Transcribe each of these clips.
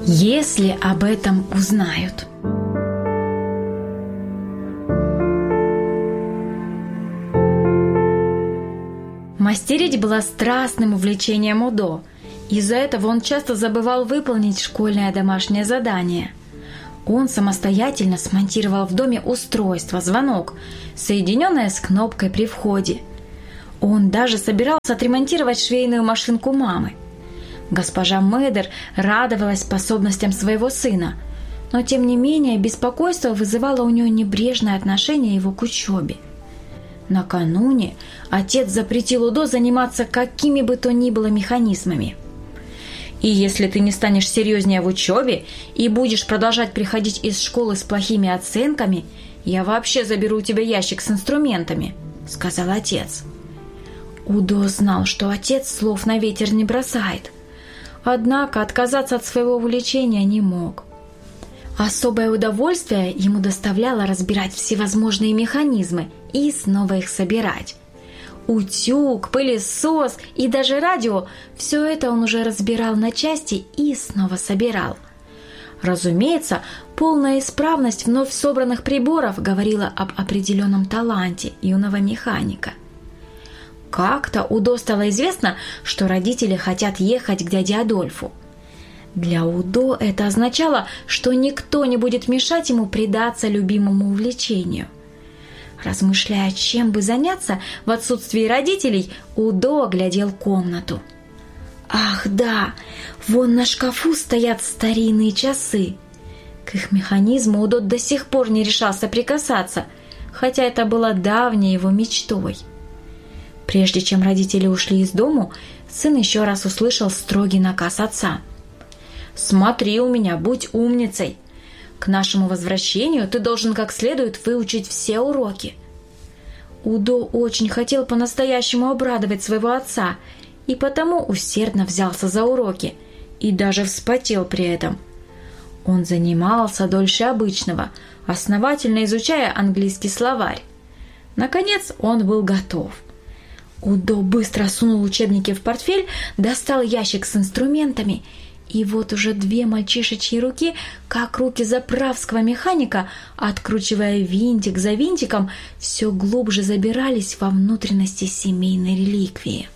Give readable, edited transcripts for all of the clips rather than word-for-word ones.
если об этом узнают. Мастерить было страстным увлечением Удо. Из-за этого он часто забывал выполнить школьное домашнее задание. Он самостоятельно смонтировал в доме устройство, звонок, соединенное с кнопкой при входе. Он даже собирался отремонтировать швейную машинку мамы. Госпожа Мэдер радовалась способностям своего сына, но тем не менее беспокойство вызывало у нее небрежное отношение его к учебе. Накануне отец запретил Удо заниматься какими бы то ни было механизмами. «И если ты не станешь серьезнее в учебе и будешь продолжать приходить из школы с плохими оценками, я вообще заберу у тебя ящик с инструментами», — сказал отец. Удо знал, что отец слов на ветер не бросает, однако отказаться от своего увлечения не мог. Особое удовольствие ему доставляло разбирать всевозможные механизмы и снова их собирать. Утюг, пылесос и даже радио – все это он уже разбирал на части и снова собирал. Разумеется, полная исправность вновь собранных приборов говорила об определенном таланте юного механика. Как-то Удо стало известно, что родители хотят ехать к дяде Адольфу. Для Удо это означало, что никто не будет мешать ему предаться любимому увлечению. Размышляя, чем бы заняться в отсутствии родителей, Удо оглядел комнату. Ах да, вон на шкафу стоят старинные часы. К их механизму Удо до сих пор не решался прикасаться, хотя это было давней его мечтой. Прежде чем родители ушли из дому, сын еще раз услышал строгий наказ отца. «Смотри у меня, будь умницей. К нашему возвращению ты должен как следует выучить все уроки». Удо очень хотел по-настоящему обрадовать своего отца и потому усердно взялся за уроки и даже вспотел при этом. Он занимался дольше обычного, основательно изучая английский словарь. Наконец он был готов. Удо быстро сунул учебники в портфель, достал ящик с инструментами, и вот уже 2 мальчишечьи руки, как руки заправского механика, откручивая винтик за винтиком, все глубже забирались во внутренности семейной реликвии.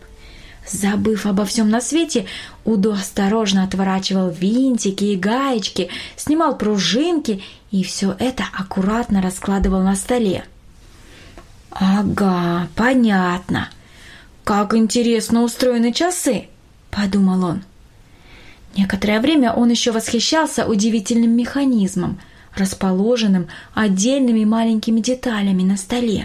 Забыв обо всем на свете, Удо осторожно отворачивал винтики и гаечки, снимал пружинки и все это аккуратно раскладывал на столе. «Ага, понятно. Как интересно устроены часы», — подумал он. Некоторое время он еще восхищался удивительным механизмом, расположенным отдельными маленькими деталями на столе.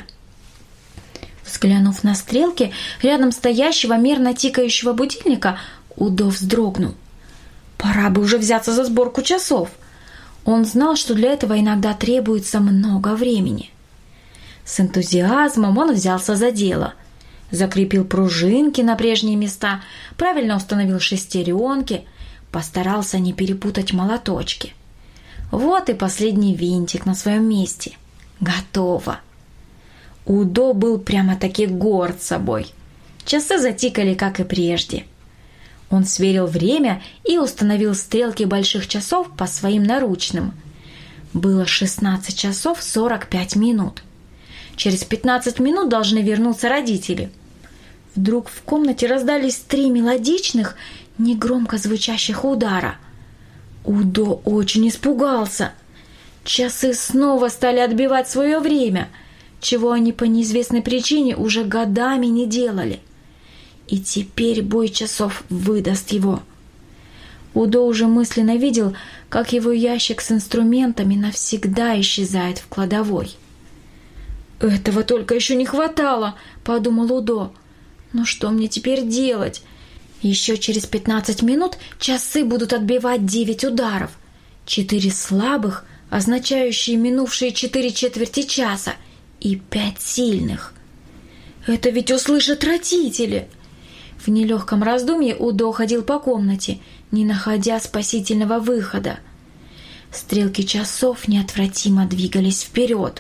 Взглянув на стрелки рядом стоящего мерно тикающего будильника, Удо вздрогнул. Пора бы уже взяться за сборку часов. Он знал, что для этого иногда требуется много времени. С энтузиазмом он взялся за дело. Закрепил пружинки на прежние места, правильно установил шестеренки, постарался не перепутать молоточки. Вот и последний винтик на своем месте. Готово. Удо был прямо-таки горд собой. Часы затикали, как и прежде. Он сверил время и установил стрелки больших часов по своим наручным. Было 16 часов 45 минут. Через 15 минут должны вернуться родители. Вдруг в комнате раздались 3 мелодичных, негромко звучащих удара. Удо очень испугался. Часы снова стали отбивать свое время, чего они по неизвестной причине уже годами не делали. И теперь бой часов выдаст его. Удо уже мысленно видел, как его ящик с инструментами навсегда исчезает в кладовой. «Этого только еще не хватало», — подумал Удо. «Но что мне теперь делать? Еще через 15 минут часы будут отбивать 9 ударов. 4 слабых, означающие минувшие 4 четверти часа, и 5 сильных. Это ведь услышат родители!» В нелегком раздумье Удо ходил по комнате, не находя спасительного выхода. Стрелки часов неотвратимо двигались вперед.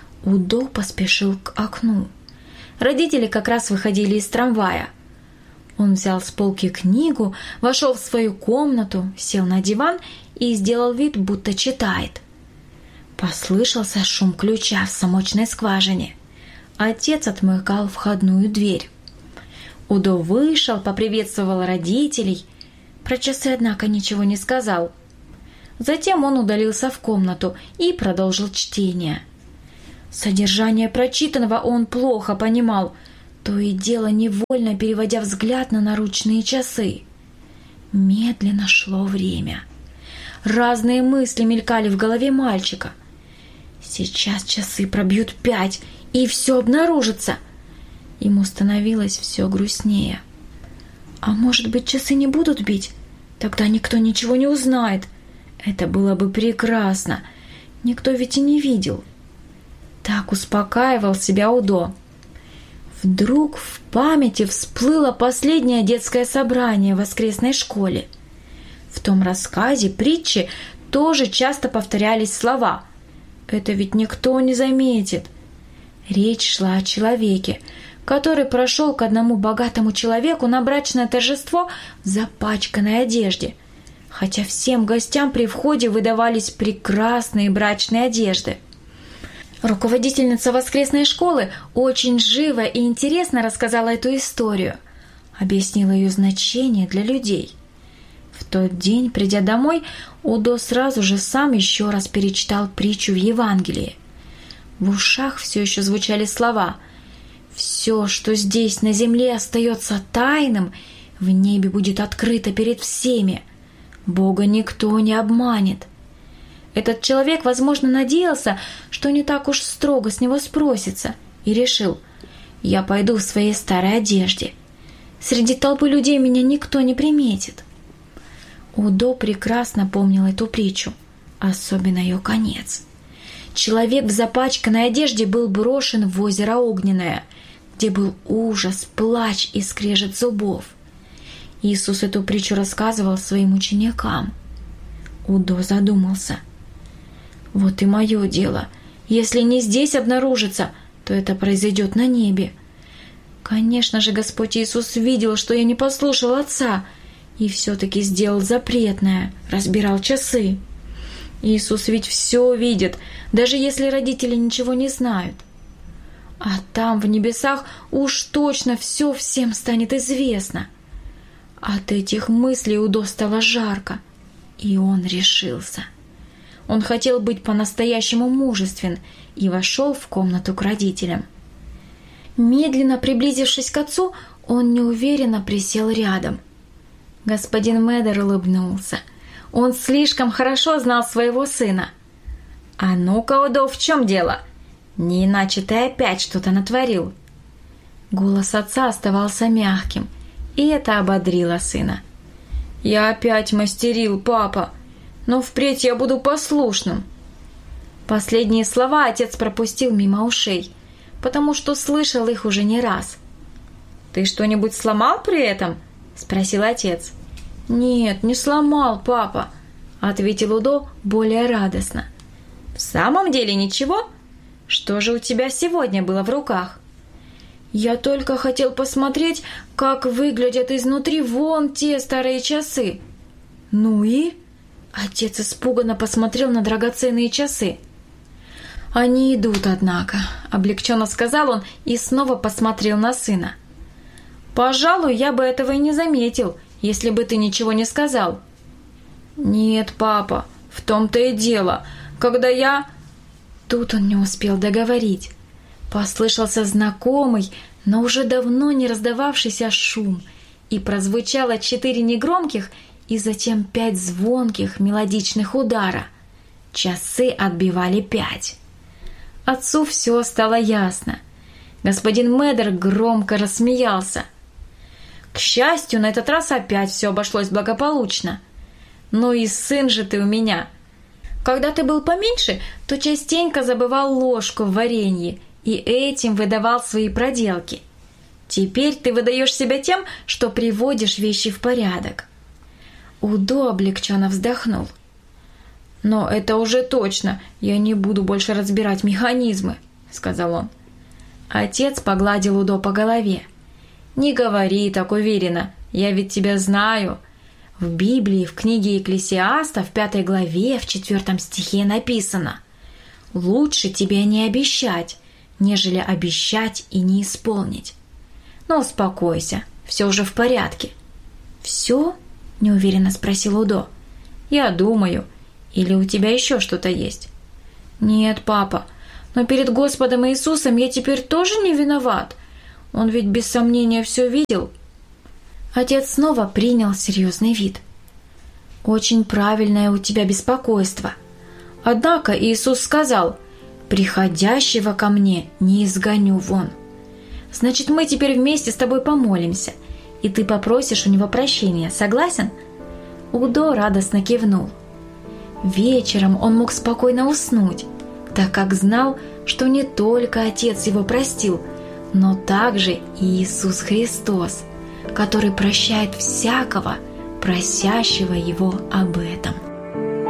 Удо поспешил к окну. Родители как раз выходили из трамвая. Он взял с полки книгу, вошел в свою комнату, сел на диван и сделал вид, будто читает. Послышался шум ключа в замочной скважине. Отец отмыкал входную дверь. Удо вышел, поприветствовал родителей. Про часы, однако, ничего не сказал. Затем он удалился в комнату и продолжил чтение. Содержание прочитанного он плохо понимал, то и дело невольно переводя взгляд на наручные часы. Медленно шло время. Разные мысли мелькали в голове мальчика. Сейчас часы пробьют 5, и все обнаружится. Ему становилось все грустнее. А может быть, часы не будут бить? Тогда никто ничего не узнает. Это было бы прекрасно. Никто ведь и не видел. Так успокаивал себя Удо. Вдруг в памяти всплыло последнее детское собрание в воскресной школе. В том рассказе притчи тоже часто повторялись слова «Это ведь никто не заметит». Речь шла о человеке, который прошел к одному богатому человеку на брачное торжество в запачканной одежде, хотя всем гостям при входе выдавались прекрасные брачные одежды. Руководительница воскресной школы очень живо и интересно рассказала эту историю, объяснила ее значение для людей. В тот день, придя домой, Удо сразу же сам еще раз перечитал притчу в Евангелии. В ушах все еще звучали слова «Все, что здесь на земле остается тайным, в небе будет открыто перед всеми. Бога никто не обманет». Этот человек, возможно, надеялся, что не так уж строго с него спросится, и решил: «Я пойду в своей старой одежде. Среди толпы людей меня никто не приметит». Удо прекрасно помнил эту притчу, особенно ее конец. Человек в запачканной одежде был брошен в озеро Огненное, где был ужас, плач и скрежет зубов. Иисус эту притчу рассказывал своим ученикам. Удо задумался. Вот и мое дело. Если не здесь обнаружится, то это произойдет на небе. Конечно же, Господь Иисус видел, что я не послушал Отца, и все-таки сделал запретное, разбирал часы. Иисус ведь все видит, даже если родители ничего не знают. А там, в небесах, уж точно все всем станет известно. От этих мыслей Удо стало жарко, и он решился. Он хотел быть по-настоящему мужествен и вошел в комнату к родителям. Медленно приблизившись к отцу, он неуверенно присел рядом. Господин Медер улыбнулся. Он слишком хорошо знал своего сына. «А ну-ка, Удо, в чем дело? Не иначе ты опять что-то натворил». Голос отца оставался мягким, и это ободрило сына. «Я опять мастерил, папа, но впредь я буду послушным». Последние слова отец пропустил мимо ушей, потому что слышал их уже не раз. «Ты что-нибудь сломал при этом?» – спросил отец. «Нет, не сломал, папа», – ответил Удо более радостно. «В самом деле ничего? Что же у тебя сегодня было в руках?» «Я только хотел посмотреть, как выглядят изнутри вон те старые часы». «Ну и?» Отец испуганно посмотрел на драгоценные часы. «Они идут, однако», – облегченно сказал он и снова посмотрел на сына. «Пожалуй, я бы этого и не заметил, если бы ты ничего не сказал». «Нет, папа, в том-то и дело, когда я...» Тут он не успел договорить. Послышался знакомый, но уже давно не раздававшийся шум, и прозвучало 4 негромких и затем 5 звонких мелодичных удара. Часы отбивали 5. Отцу все стало ясно. Господин Медер громко рассмеялся. «К счастью, на этот раз опять все обошлось благополучно. Ну и сын же ты у меня. Когда ты был поменьше, то частенько забывал ложку в варенье и этим выдавал свои проделки. Теперь ты выдаешь себя тем, что приводишь вещи в порядок». Удо облегченно вздохнул. «Но это уже точно, я не буду больше разбирать механизмы», — сказал он. Отец погладил Удо по голове. Не говори так уверенно, я ведь тебя знаю. В Библии, в книге Екклесиаста, в 5 главе, в 4 стихе написано: «Лучше тебе не обещать, нежели обещать и не исполнить». Но успокойся, все уже в порядке. «Все?» – неуверенно спросил Удо. «Я думаю. Или у тебя еще что-то есть?» «Нет, папа, но перед Господом Иисусом я теперь тоже не виноват. Он ведь без сомнения все видел». Отец снова принял серьезный вид. «Очень правильное у тебя беспокойство. Однако Иисус сказал: «Приходящего ко мне не изгоню вон». Значит, мы теперь вместе с тобой помолимся, и ты попросишь у него прощения. Согласен?» Удо радостно кивнул. Вечером он мог спокойно уснуть, так как знал, что не только Отец его простил, но также и Иисус Христос, который прощает всякого, просящего его об этом.